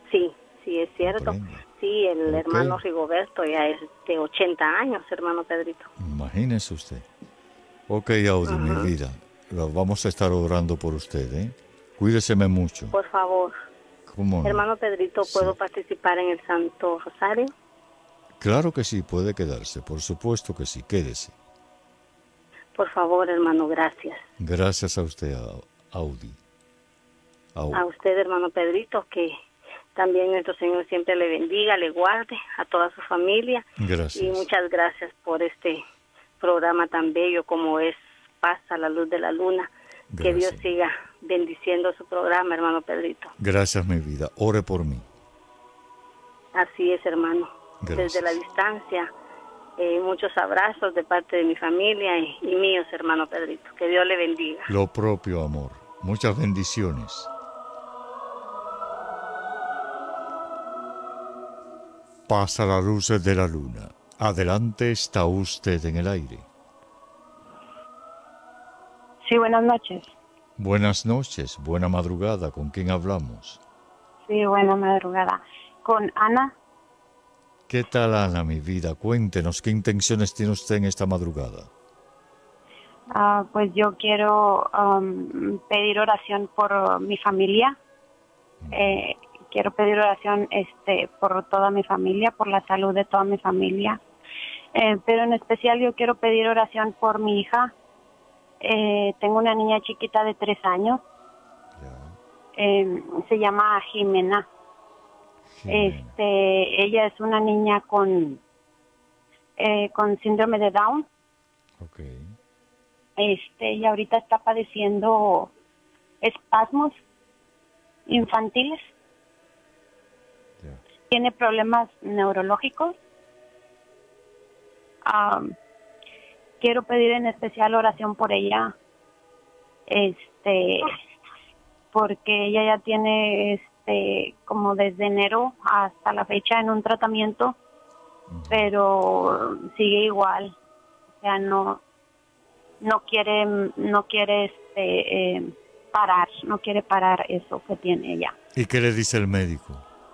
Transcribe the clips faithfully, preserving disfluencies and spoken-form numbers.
Sí, sí, es cierto. Comprende. Sí, el Ok. hermano Rigoberto ya es de ochenta años, hermano Pedrito. Imagínese usted. Ok, Audi, mi Ajá. vida. Lo- Vamos a estar orando por usted, ¿eh? Cuídeseme mucho. Por favor, ¿Cómo no? hermano Pedrito, Sí. ¿puedo participar en el Santo Rosario? Claro que sí, puede quedarse. Por supuesto que sí, quédese. Por favor, hermano, gracias. Gracias a usted, Au- Audi. Au. A usted, hermano Pedrito, que también nuestro Señor siempre le bendiga, le guarde, a toda su familia. Y Gracias. muchas gracias por este programa tan bello como es Paz a la luz de la luna. Que Dios Gracias. siga bendiciendo su programa, hermano Pedrito. Gracias, mi vida. Ore por mí. Así es, hermano. Desde la Gracias. distancia, eh, muchos abrazos de parte de mi familia y, y míos, hermano Pedrito. Que Dios le bendiga. Lo propio, amor. Muchas bendiciones. Pasa la luz de la luna. Adelante está usted en el aire. Sí, buenas noches. Buenas noches, buena madrugada. ¿Con quién hablamos? Sí, buena madrugada. Con Ana. ¿Qué tal, Ana, mi vida? Cuéntenos qué intenciones tiene usted en esta madrugada. Ah, pues yo quiero um, pedir oración por uh, mi familia. Eh, quiero pedir oración este, por toda mi familia, por la salud de toda mi familia. Eh, pero en especial yo quiero pedir oración por mi hija. Eh, tengo una niña chiquita de tres años. Ya. Eh, se llama Jimena. Jimena. Este, ella es una niña con eh, con síndrome de Down. Ok. Este, y ahorita está padeciendo espasmos infantiles. Ya. Tiene problemas neurológicos. Um, quiero pedir en especial oración por ella. Este, porque ella ya tiene este como desde enero hasta la fecha en un tratamiento, pero sigue igual. O sea, no no quiere no quiere este eh, parar, no quiere parar eso que tiene ella. ¿Y qué le dice el médico?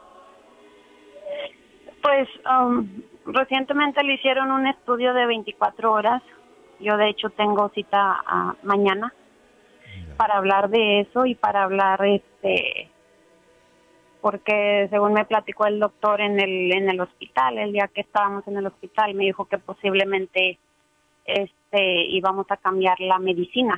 Pues um, recientemente le hicieron un estudio de veinticuatro horas. Yo de hecho tengo cita uh, mañana Ya. para hablar de eso y para hablar este porque según me platicó el doctor en el en el hospital, el día que estábamos en el hospital, me dijo que posiblemente este íbamos a cambiar la medicina.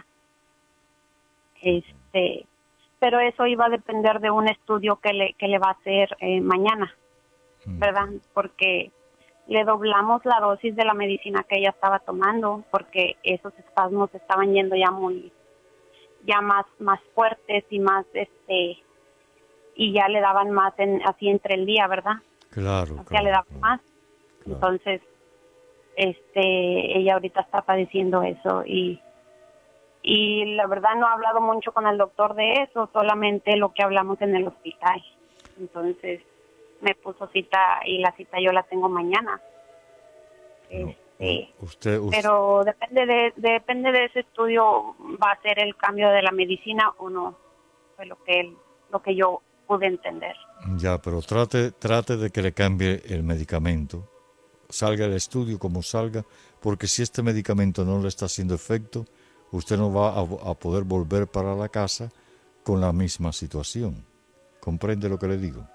Este, pero eso iba a depender de un estudio que le que le va a hacer eh, mañana, ¿verdad? Porque le doblamos la dosis de la medicina que ella estaba tomando porque esos espasmos estaban yendo ya muy ya más más fuertes y más este y ya le daban más en, así entre el día, ¿verdad? Claro, O sea, claro, le daban claro, más. claro. Entonces, este, ella ahorita está padeciendo eso y y la verdad no he hablado mucho con el doctor de eso, solamente lo que hablamos en el hospital. Entonces, me puso cita y la cita yo la tengo mañana. No, Este, usted, usted, pero depende de depende de ese estudio va a ser el cambio de la medicina o no. Fue lo que él, lo que yo pude entender. ya, pero trate, trate de que le cambie el medicamento. Salga el estudio como salga, porque si este medicamento no le está haciendo efecto, usted no va a, a poder volver para la casa con la misma situación. ¿Comprende lo que le digo?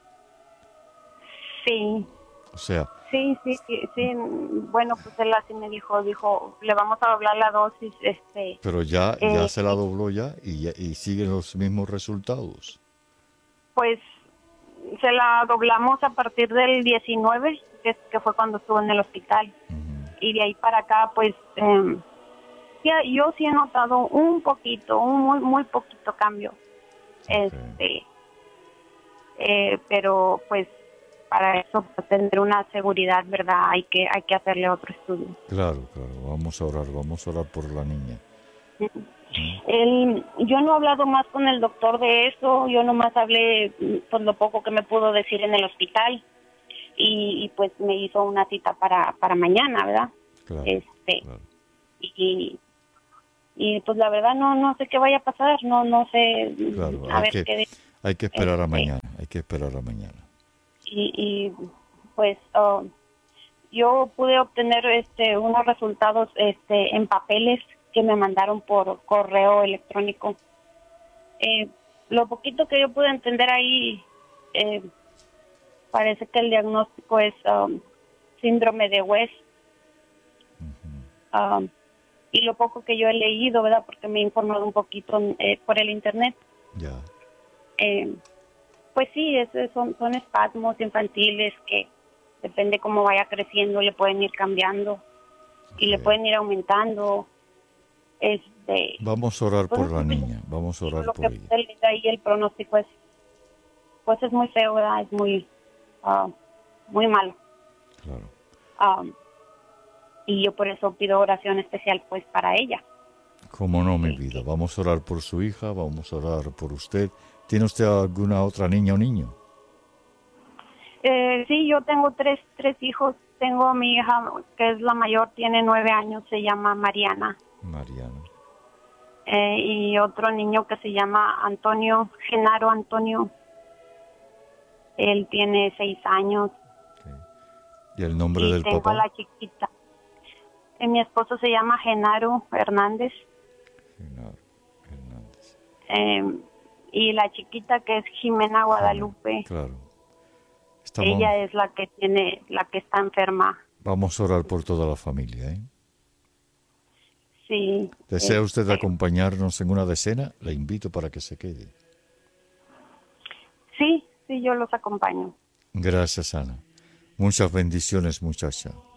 Sí, O sea, sí, sí, sí, sí. Bueno, pues él así me dijo, dijo, le vamos a doblar la dosis, este, pero ya, ya eh, se la dobló ya y, ya- y siguen los mismos resultados. pues se la doblamos a partir del diecinueve, que, que fue cuando estuvo en el hospital. Ujú. Y de ahí para acá, pues, eh, ya, yo sí he notado un poquito, un muy, muy poquito cambio. Este, eh, pero pues para eso, para tener una seguridad, ¿verdad? Hay que, hay que hacerle otro estudio. Claro, claro, vamos a orar, vamos a orar por la niña. Él, yo no he hablado más con el doctor de eso, yo nomás hablé pues lo poco que me pudo decir en el hospital y, y pues me hizo una cita para, para mañana, ¿verdad? Claro, Este, claro. y, y pues la verdad no no sé qué vaya a pasar, no no sé, Claro, a hay ver que, qué. hay que esperar a este, mañana, hay que esperar a mañana. y, y pues uh, yo pude obtener este unos resultados este en papeles que me mandaron por correo electrónico. Eh, lo poquito que yo pude entender ahí, eh, parece que el diagnóstico es um, síndrome de West. Uh-huh. Um, y lo poco que yo he leído, ¿verdad? Porque me he informado un poquito eh, por el internet. Ya. Yeah. Eh, pues sí, es, son, son espasmos infantiles que depende cómo vaya creciendo, le pueden ir cambiando okay. y le pueden ir aumentando. Este, vamos a orar pues, por la niña, vamos a orar lo por que ella. Ahí el pronóstico es, pues es muy feo, ¿verdad? Es muy, uh, muy malo. Claro. Um, y yo por eso pido oración especial, pues, para ella. Cómo no, mi vida. Vamos a orar por su hija, vamos a orar por usted. ¿Tiene usted alguna otra niña o niño? Eh, sí, yo tengo tres, tres hijos. Tengo a mi hija, que es la mayor, tiene nueve años, se llama Mariana. Mariana. Eh, y otro niño que se llama Antonio, Genaro Antonio. Él tiene seis años. Okay. ¿Y el nombre y del tengo papá? A la chiquita. Eh, mi esposo se llama Genaro Hernández. Genaro Hernández. Eh, y la chiquita que es Jimena Guadalupe. Claro. Estamos... Ella es la que tiene, la que está enferma. Vamos a orar por toda la familia, ¿eh? Sí. ¿Desea eh, usted eh, acompañarnos en una decena? Le invito para que se quede. Sí, sí, yo los acompaño. Gracias, Ana. Muchas bendiciones, muchacha.